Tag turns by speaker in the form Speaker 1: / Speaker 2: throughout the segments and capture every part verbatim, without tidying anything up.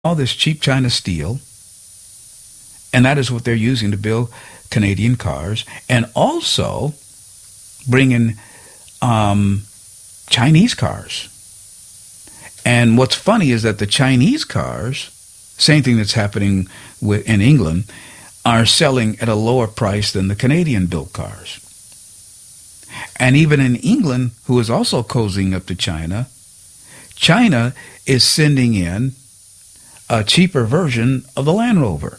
Speaker 1: all this cheap China steel, and that is what they're using to build Canadian cars, and also bring in um, Chinese cars. And what's funny is that the Chinese cars, same thing that's happening with, in England, are selling at a lower price than the Canadian-built cars. And even in England, who is also cozying up to China, China is sending in a cheaper version of the Land Rover.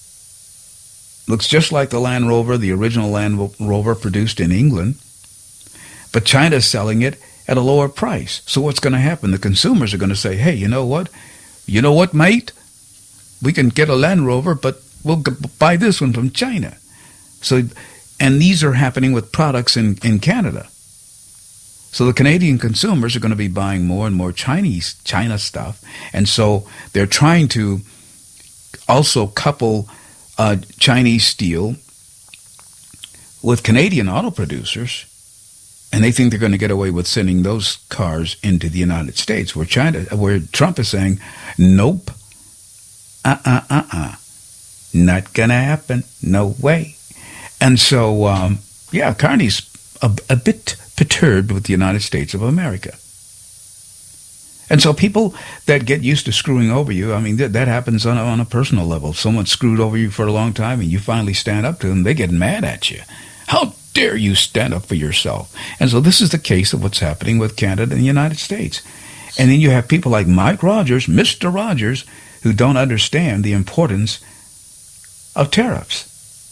Speaker 1: Looks just like the Land Rover, the original Land Rover produced in England, but China's selling it at a lower price. So what's going to happen? The consumers are going to say, hey, you know what? You know what, mate? We can get a Land Rover, but we'll buy this one from China. So, and these are happening with products in, in Canada. So the Canadian consumers are going to be buying more and more Chinese China stuff. And so they're trying to also couple uh, Chinese steel with Canadian auto producers. And they think they're going to get away with sending those cars into the United States, where China, where Trump is saying, nope, uh-uh, uh-uh, not going to happen, no way. And so, um, yeah, Carney's a, a bit perturbed with the United States of America. And so people that get used to screwing over you, I mean, that, that happens on a, on a personal level. Someone screwed over you for a long time, and you finally stand up to them, they get mad at you. How dare you stand up for yourself? And so this is the case of what's happening with Canada and the United States. And then you have people like Mike Rogers, Mister Rogers, who don't understand the importance of tariffs.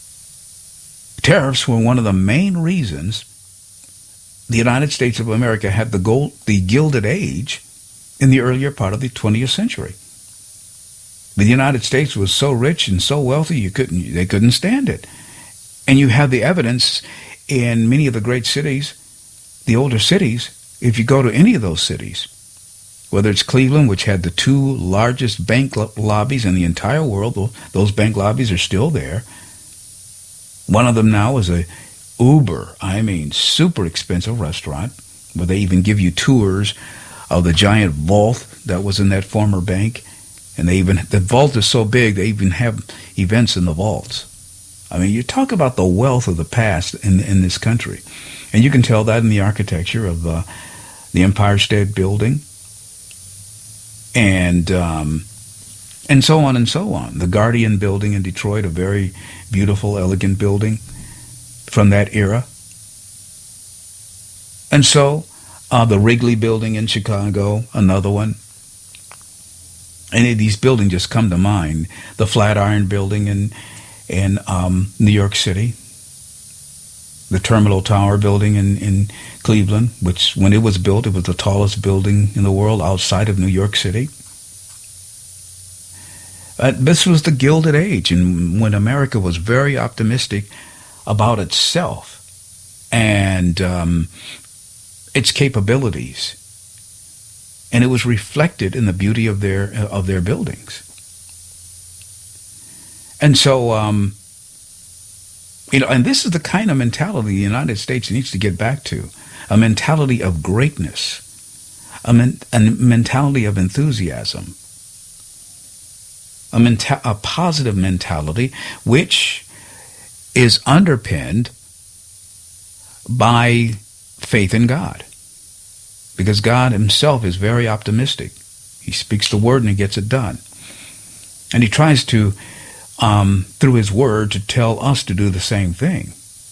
Speaker 1: Tariffs were one of the main reasons the United States of America had the gold, the Gilded Age in the earlier part of the twentieth century. The United States was so rich and so wealthy, you couldn't, they couldn't stand it. And you have the evidence in many of the great cities, the older cities. If you go to any of those cities, whether it's Cleveland, which had the two largest bank lo- lobbies in the entire world, those bank lobbies are still there. One of them now is a uber, I mean, super expensive restaurant, where they even give you tours of the giant vault that was in that former bank. And they even, the vault is so big, they even have events in the vaults. I mean, you talk about the wealth of the past in in this country. And you can tell that in the architecture of uh, the Empire State Building and um, and so on and so on. The Guardian Building in Detroit, a very beautiful, elegant building from that era. And so uh, the Wrigley Building in Chicago, another one. Any of these buildings just come to mind. The Flatiron Building in in um, New York City, the Terminal Tower building in, in Cleveland, which when it was built, it was the tallest building in the world outside of New York City. Uh, this was the Gilded Age, and when America was very optimistic about itself and um, its capabilities, and it was reflected in the beauty of their of their buildings. And so, um, you know, and this is the kind of mentality the United States needs to get back to, a mentality of greatness, a, men- a mentality of enthusiasm, a, menta- a positive mentality which is underpinned by faith in God. Because God himself is very optimistic. He speaks the word and he gets it done. And he tries to Um, through his word to tell us to do the same thing.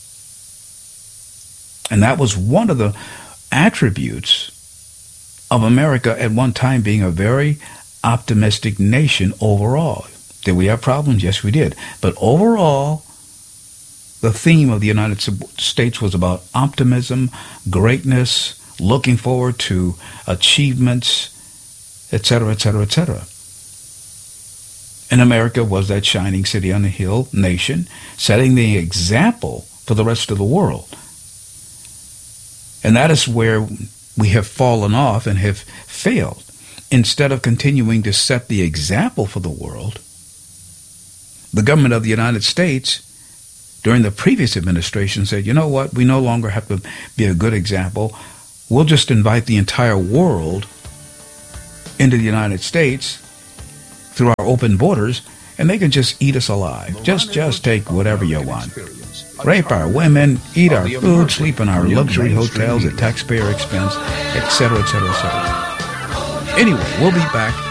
Speaker 1: And that was one of the attributes of America at one time being a very optimistic nation overall. Did we have problems? Yes, we did. But overall, the theme of the United States was about optimism, greatness, looking forward to achievements, et cetera, et cetera, et cetera. And America was that shining city on the hill nation, setting the example for the rest of the world. And that is where we have fallen off and have failed. Instead of continuing to set the example for the world, the government of the United States, during the previous administration, said, you know what, we no longer have to be a good example. We'll just invite the entire world into the United States through our open borders, and they can just eat us alive. Just, just take whatever you want. Rape our women, eat our food, sleep in our luxury hotels at taxpayer expense, et cetera, et cetera, et cetera. Anyway, we'll be back